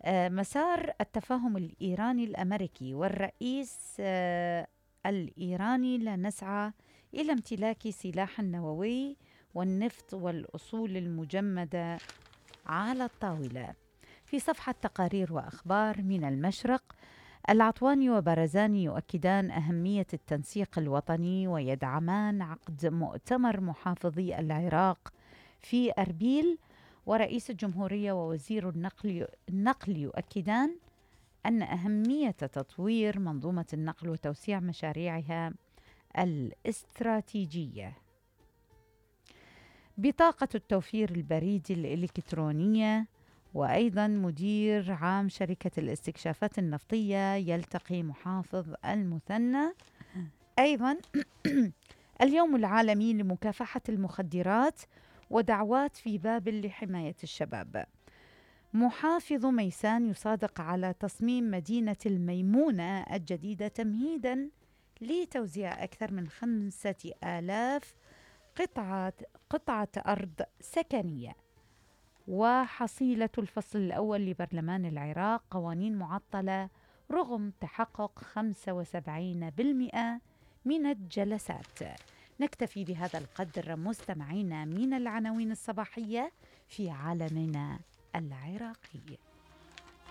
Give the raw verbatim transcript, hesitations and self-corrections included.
آه، مسار التفاهم الإيراني الأمريكي والرئيس آه، الإيراني لا نسعى إلى امتلاك سلاح نووي والنفط والأصول المجمدة على الطاولة. في صفحة تقارير وأخبار من المشرق، العطواني وبرزاني يؤكدان أهمية التنسيق الوطني ويدعمان عقد مؤتمر محافظي العراق في أربيل. ورئيس الجمهورية ووزير النقل, النقل يؤكدان أن أهمية تطوير منظومة النقل وتوسيع مشاريعها الاستراتيجية. بطاقة التوفير البريدي الإلكترونية. وأيضا مدير عام شركة الاستكشافات النفطية يلتقي محافظ المثنى. أيضا اليوم العالمي لمكافحة المخدرات ودعوات في بابل لحماية الشباب. محافظ ميسان يصادق على تصميم مدينة الميمونة الجديدة تمهيدا لتوزيع أكثر من خمسة آلاف قطعة, قطعة أرض سكنية. وحصيلة الفصل الأول لبرلمان العراق قوانين معطلة رغم تحقق خمسة وسبعين بالمئة من الجلسات. نكتفي بهذا القدر مستمعينا من العناوين الصباحية في عالمنا العراقي.